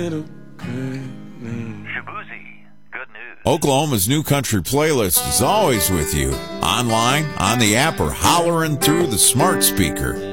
Shabuzi, good news. Oklahoma's New Country Playlist is always with you, online, on the app, or hollering through the smart speaker.